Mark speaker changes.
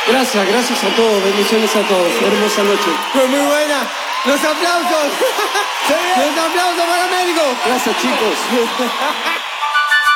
Speaker 1: Gracias a todos, bendiciones a todos. Hermosa noche.
Speaker 2: Fue muy buena. Los aplausos. Los aplausos para Américo.
Speaker 1: Gracias, chicos.